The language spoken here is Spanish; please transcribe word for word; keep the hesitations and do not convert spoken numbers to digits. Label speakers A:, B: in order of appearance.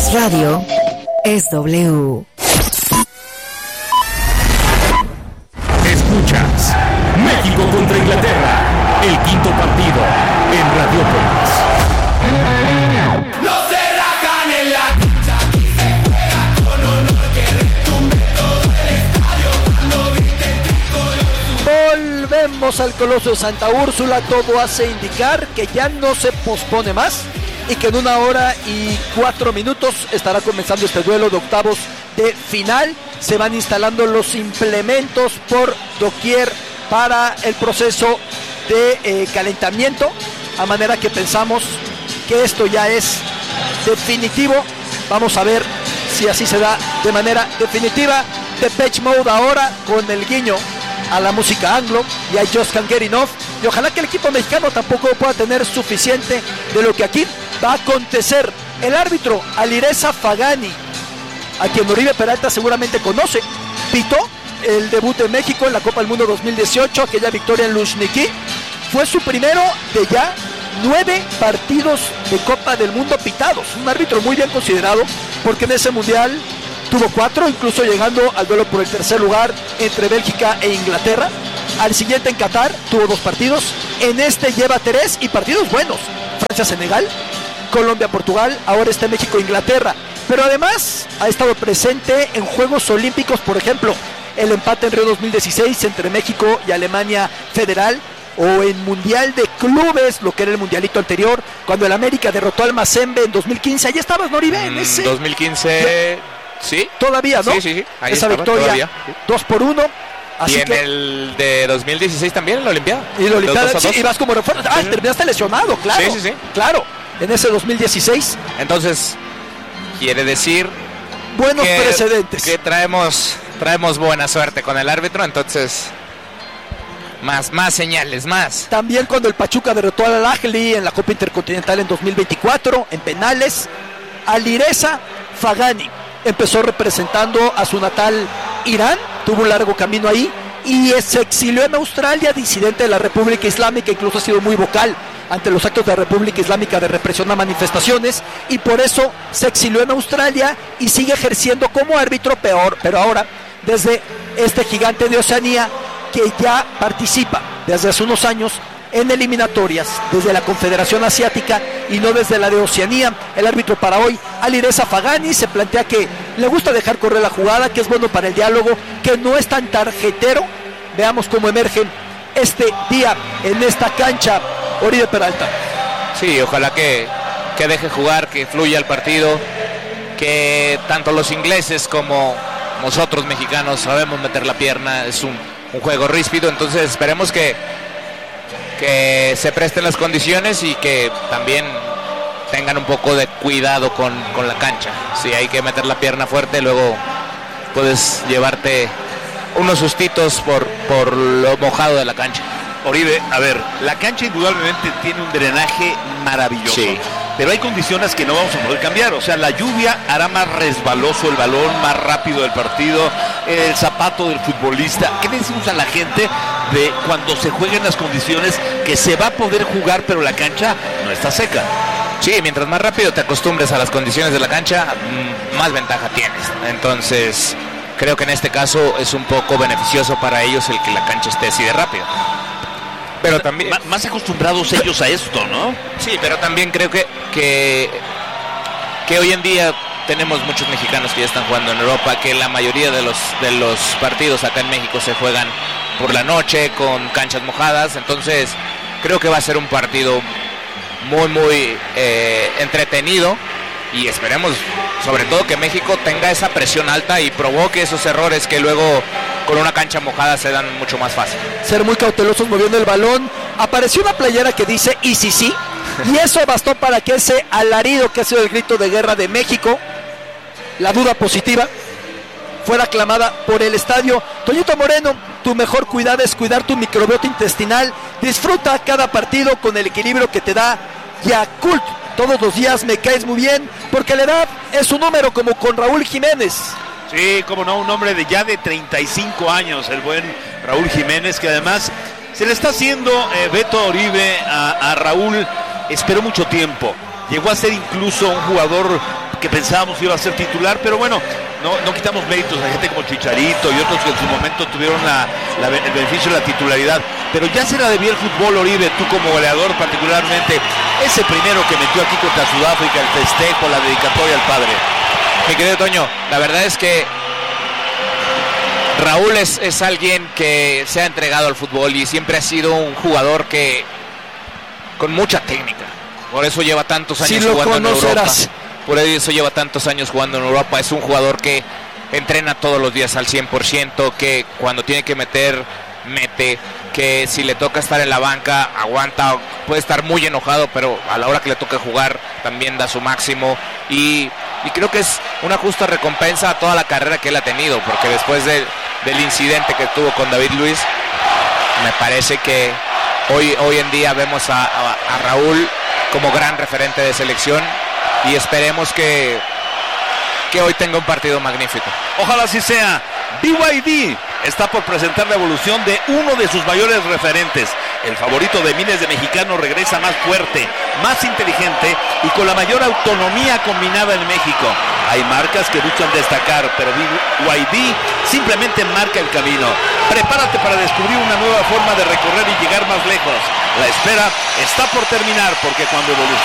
A: Es radio, es W.
B: Escuchas México contra Inglaterra, el quinto partido en Radiópolis.
C: No se rajan en la cancha, aquí se juega con honor, que retumbe todo el estadio cuando grite el tricolor.
D: Volvemos al Coloso de Santa Úrsula, todo hace indicar que ya no se pospone más y que en una hora y cuatro minutos estará comenzando este duelo de octavos de final. Se van instalando los implementos por doquier para el proceso de eh, calentamiento, a manera que pensamos que esto ya es definitivo. Vamos a ver si así se da de manera definitiva. Depeche Mode ahora con el guiño a la música anglo y a Just Can't Get Enough, y ojalá que el equipo mexicano tampoco pueda tener suficiente de lo que aquí va a acontecer. El árbitro Alireza Fagani, a quien Oribe Peralta seguramente conoce, pitó el debut de México en la Copa del Mundo dos mil dieciocho, aquella victoria en Luzhniki. Fue su primero de ya nueve partidos de Copa del Mundo pitados. Un árbitro muy bien considerado, porque en ese mundial tuvo cuatro, incluso llegando al duelo por el tercer lugar entre Bélgica e Inglaterra. Al siguiente en Qatar tuvo dos partidos, en este lleva tres y partidos buenos: Francia-Senegal, Colombia-Portugal, ahora está México-Inglaterra. Pero además ha estado presente en Juegos Olímpicos, por ejemplo, el empate en Río dos mil dieciséis entre México y Alemania Federal, o en Mundial de Clubes, lo que era el mundialito anterior, cuando el América derrotó al Mazembe en dos mil quince. Ahí estabas, Noribe, en ese
E: dos mil quince, sí. Todavía, ¿no?
D: Sí, sí, sí. Ahí esa estaba, victoria, todavía. dos por uno.
E: Así y en que... el de dos mil dieciséis también, en la Olimpiada.
D: Y la Olimpiada, sí, y vas como refuerzo. Ah, sí, terminaste lesionado, claro.
E: Sí, sí, sí.
D: Claro, en ese dos mil dieciséis.
E: Entonces, quiere decir...
D: buenos
E: que,
D: precedentes.
E: Que traemos, traemos buena suerte con el árbitro, entonces... Más, más señales, más.
D: También cuando el Pachuca derrotó al Al-Ahly en la Copa Intercontinental en dos mil veinticuatro, en penales, Alireza Fagani empezó representando a su natal Irán, tuvo un largo camino ahí y se exilió en Australia, disidente de la República Islámica, incluso ha sido muy vocal ante los actos de la República Islámica de represión a manifestaciones, y por eso se exilió en Australia y sigue ejerciendo como árbitro, peor, pero ahora desde este gigante de Oceanía, que ya participa desde hace unos años en eliminatorias desde la Confederación Asiática y no desde la de Oceanía. El árbitro para hoy, Alireza Fagani, se plantea que le gusta dejar correr la jugada, que es bueno para el diálogo, que no es tan tarjetero. Veamos cómo emerge este día en esta cancha Oribe Peralta.
E: Sí, ojalá que, que deje jugar, que fluya el partido, que tanto los ingleses como nosotros mexicanos sabemos meter la pierna. Es un un juego ríspido, entonces esperemos que que se presten las condiciones y que también tengan un poco de cuidado con, con la cancha. Si hay que meter la pierna fuerte, luego puedes llevarte unos sustitos por, por lo mojado de la cancha.
F: Oribe, a ver, la cancha indudablemente tiene un drenaje maravilloso, sí, pero hay condiciones que no vamos a poder cambiar. O sea, la lluvia hará más resbaloso el balón, más rápido el partido, el zapato del futbolista. ¿Qué le decimos a la gente de cuando se jueguen las condiciones que se va a poder jugar, pero la cancha no está seca?
E: Sí, mientras más rápido te acostumbres a las condiciones de la cancha, más ventaja tienes. Entonces, creo que en este caso es un poco beneficioso para ellos el que la cancha esté así de rápido. Pero también
F: M- más acostumbrados ellos a esto, ¿no?
E: Sí, pero también creo que, que que hoy en día tenemos muchos mexicanos que ya están jugando en Europa, que la mayoría de los de los partidos acá en México se juegan por la noche con canchas mojadas. Entonces creo que va a ser un partido muy muy eh, entretenido, y esperemos sobre todo que México tenga esa presión alta y provoque esos errores que luego con una cancha mojada se dan mucho más fácil.
D: Ser muy cautelosos moviendo el balón. Apareció una playera que dice "y sí sí", y eso bastó para que ese alarido que ha sido el grito de guerra de México, la duda positiva, fuera aclamada por el estadio. Toñito Moreno, tu mejor cuidado es cuidar tu microbiota intestinal. Disfruta cada partido con el equilibrio que te da Yakult. Todos los días me caes muy bien, porque la edad es un número, como con Raúl Jiménez.
F: Sí, como no, un hombre de ya de treinta y cinco años, el buen Raúl Jiménez, que además se le está haciendo eh, Beto Oribe a, a Raúl. Esperó mucho tiempo, llegó a ser incluso un jugador que pensábamos iba a ser titular, pero bueno, no, no quitamos méritos a gente como Chicharito y otros que en su momento tuvieron la, la, el beneficio de la titularidad, pero ya se la debía el fútbol, Oribe, tú como goleador particularmente, ese primero que metió aquí contra Sudáfrica, el festejo, la dedicatoria al padre.
E: Mi querido Toño, la verdad es que Raúl es, es alguien que se ha entregado al fútbol y siempre ha sido un jugador que con mucha técnica, por eso lleva tantos años
D: si
E: jugando en Europa. Por eso lleva tantos años jugando en Europa. Es un jugador que entrena todos los días al cien por ciento, que cuando tiene que meter, mete, que si le toca estar en la banca, aguanta, puede estar muy enojado, pero a la hora que le toca jugar también da su máximo. Y, y creo que es una justa recompensa a toda la carrera que él ha tenido, porque después de, del incidente que tuvo con David Luiz, me parece que hoy, hoy en día vemos a, a, a Raúl como gran referente de selección. Y esperemos que, que hoy tenga un partido magnífico.
F: Ojalá así sea. B Y D está por presentar la evolución de uno de sus mayores referentes. El favorito de miles de mexicanos regresa más fuerte, más inteligente y con la mayor autonomía combinada en México. Hay marcas que buscan destacar, pero B Y D simplemente marca el camino. Prepárate para descubrir una nueva forma de recorrer y llegar más lejos. La espera está por terminar, porque cuando evoluciona